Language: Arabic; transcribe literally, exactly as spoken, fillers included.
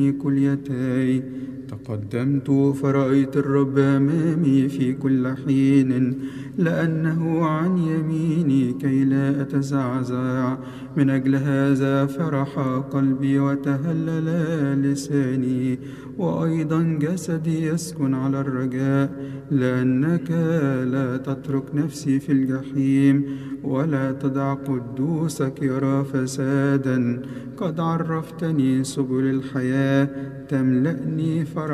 كليتي. تقدمت فرأيت الرب أمامي في كل حين، لأنه عن يميني كي لا أتزعزع. من أجل هذا فرح قلبي وتهلل لساني، وأيضا جسدي يسكن على الرجاء، لأنك لا تترك نفسي في الجحيم، ولا تدع قدوسك يرى فسادا. قد عرفتني سبل الحياة، تملأني فرحا